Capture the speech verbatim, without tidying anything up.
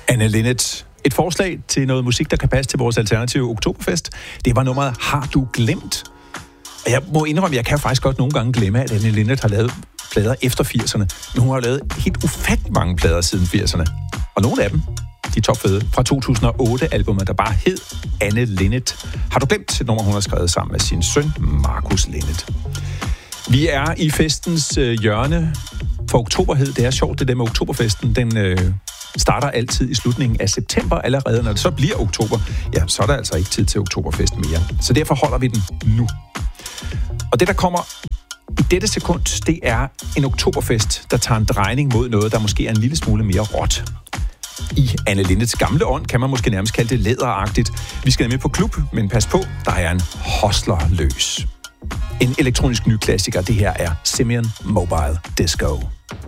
Anne Linnet, et forslag til noget musik, der kan passe til vores alternative oktoberfest. Det var nummeret Har du glemt? Og jeg må indrømme, jeg kan faktisk godt nogle gange glemme, at Anne Linnet har lavet plader efter firserne. Men hun har lavet helt ufattelig mange plader siden firserne. Og nogle af dem, de topfede, fra to tusind og otte-albumet, der bare hed Anne Linnet. Har du glemt et nummer, hun har skrevet sammen med sin søn, Markus Linnet? Vi er i festens øh, hjørne for oktoberhed. Det er sjovt, det der med oktoberfesten. Den øh, starter altid i slutningen af september allerede. Når det så bliver oktober, ja, så er der altså ikke tid til oktoberfest mere. Så derfor holder vi den nu. Og det, der kommer i dette sekund, det er en oktoberfest, der tager en drejning mod noget, der måske er en lille smule mere råt. I Anne Linnets gamle ånd kan man måske nærmest kalde det læderagtigt. Vi skal nemlig på klub, men pas på, der er en hostler løs. En elektronisk ny klassiker, det her er Simian Mobile Disco.